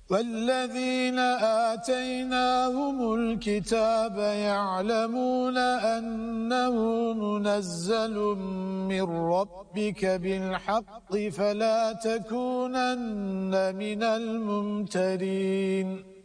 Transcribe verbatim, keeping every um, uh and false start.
والذين آتيناهم الكتاب يعلمون أنه منزل من ربك بالحق فلا تكونن من الممترين